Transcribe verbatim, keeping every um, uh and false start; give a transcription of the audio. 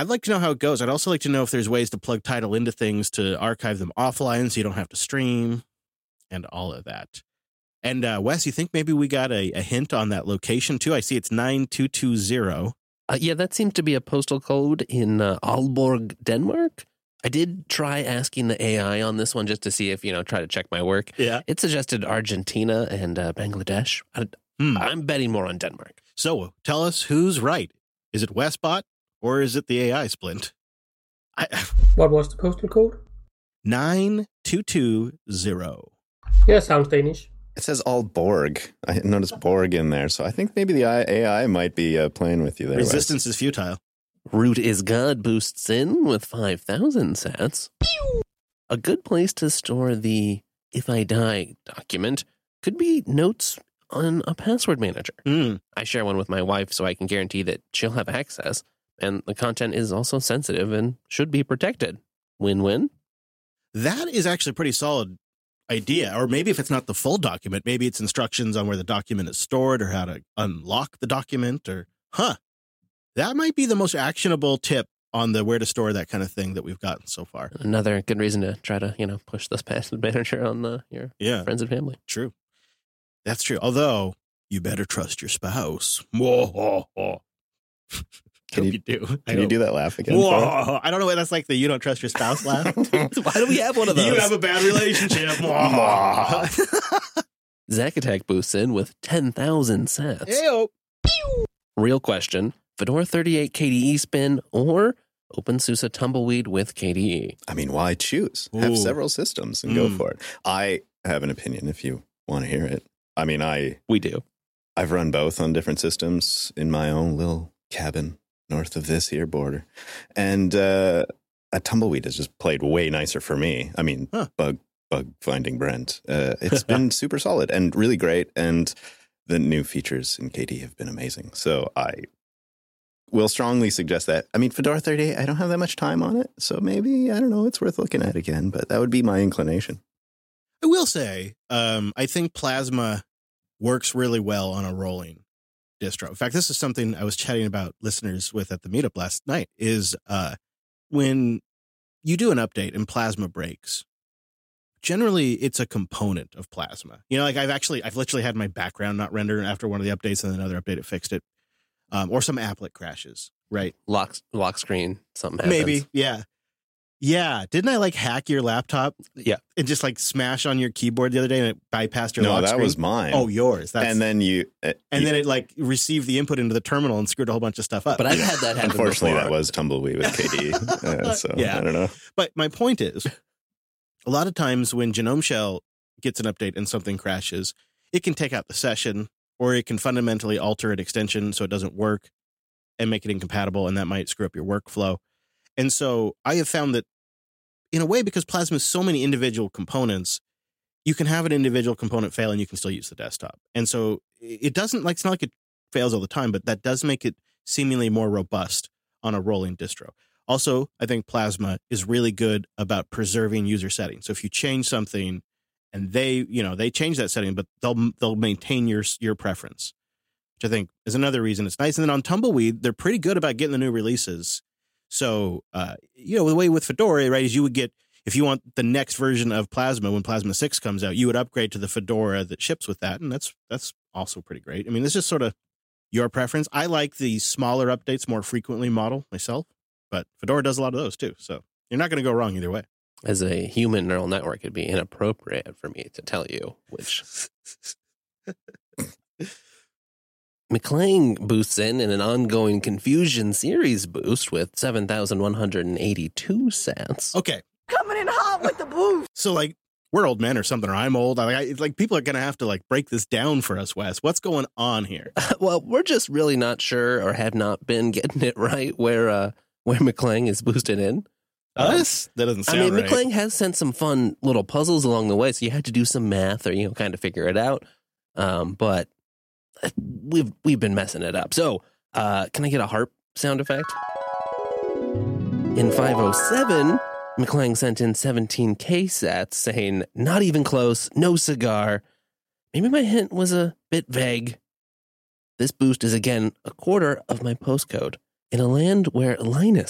I'd like to know how it goes. I'd also like to know if there's ways to plug Tidal into things to archive them offline so you don't have to stream and all of that. And uh, Wes, you think maybe we got a, a hint on that location too? I see it's nine two two zero. Uh, yeah, that seemed to be a postal code in uh, Aalborg, Denmark. I did try asking the A I on this one just to see if, you know, try to check my work. Yeah. It suggested Argentina and uh, Bangladesh. I, Hmm. I'm betting more on Denmark. So tell us who's right. Is it Westbot or is it the A I splint? I, What was the postal code? nine two two zero. Yeah, sounds Danish. It says all Borg. I noticed Borg in there, so I think maybe the A I might be uh, playing with you there. Resistance is futile. Root is God boosts in with five thousand sats. A good place to store the If I Die document could be notes on a password manager. Mm. I share one with my wife so I can guarantee that she'll have access, and the content is also sensitive and should be protected. Win-win. That is actually a pretty solid idea. Or maybe if it's not the full document, maybe it's instructions on where the document is stored or how to unlock the document or, huh, that might be the most actionable tip on the where to store that kind of thing that we've gotten so far. Another good reason to try to, you know, push this password manager on uh, your Yeah, friends and family. true. That's true. Although, you better trust your spouse. Whoa. Can Hope you, you do. Can you do that laugh again? for us? Whoa. I don't know why that's like the you don't trust your spouse laugh. Why do we have one of those? You have a bad relationship. Zack Attack boosts in with ten thousand sats. Ew. Real question, Fedora thirty-eight K D E spin or OpenSUSE Tumbleweed with K D E? I mean, why choose? Have Ooh. several systems and go Mm. for it. I have an opinion if you want to hear it. I mean, I, We do. I've run both on different systems in my own little cabin north of this here border. And uh, a Tumbleweed has just played way nicer for me. I mean, Huh. bug bug finding Brent. Uh, it's been super solid and really great. And the new features in K D E have been amazing. So I will strongly suggest that. I mean, Fedora thirty-eight, I don't have that much time on it. So maybe, I don't know, it's worth looking at again. But that would be my inclination. I will say, um, I think Plasma works really well on a rolling distro. In fact, this is something I was chatting about listeners with at the meetup last night, is uh, when you do an update and Plasma breaks, generally it's a component of Plasma. You know, like I've actually, I've literally had my background not render after one of the updates and then another update, it fixed it. Um, or some applet crashes, right? Lock, lock screen, something happens. Maybe, yeah. Yeah. Didn't I like hack your laptop? Yeah. And just like smash on your keyboard the other day and it bypassed your No, lock that screen? was mine. Oh, yours. That's, and then you... Uh, and you- then it like received the input into the terminal and screwed a whole bunch of stuff up. But I've had that happen Unfortunately, before. that was Tumbleweed with K D E. Uh, so Yeah. I don't know. But my point is, a lot of times when Genome Shell gets an update and something crashes, it can take out the session or it can fundamentally alter an extension so it doesn't work and make it incompatible, and that might screw up your workflow. And so I have found that in a way, because Plasma is so many individual components, you can have an individual component fail and you can still use the desktop. And so it doesn't like, it's not like it fails all the time, but that does make it seemingly more robust on a rolling distro. Also, I think Plasma is really good about preserving user settings. So if you change something and they, you know, they change that setting, but they'll, they'll maintain your, your preference, which I think is another reason it's nice. And then on Tumbleweed, they're pretty good about getting the new releases. So, uh, you know, the way with Fedora, right, is you would get, if you want the next version of Plasma, when Plasma six comes out, you would upgrade to the Fedora that ships with that. And that's, that's also pretty great. I mean, it's just sort of your preference. I like the smaller updates more frequently model myself, but Fedora does a lot of those too. So you're not going to go wrong either way. As a human neural network, it'd be inappropriate for me to tell you which. McClang boosts in in an ongoing Confusion series boost with seven thousand one hundred eighty-two sats. Okay. Coming in hot with the boost. So like we're old men or something, or I'm old. I, I, like people are going to have to like break this down for us, Wes. What's going on here? Well, we're just really not sure or have not been getting it right where uh, where McClang is boosted in. Us? That doesn't sound I mean, right. McClang has sent some fun little puzzles along the way, so you had to do some math or, you know, kind of figure it out. Um, but we've we've been messing it up. So uh, can I get a harp sound effect? In five oh seven, McClang sent in seventeen K sats saying, not even close, no cigar. Maybe my hint was a bit vague. This boost is again a quarter of my postcode in a land where Linus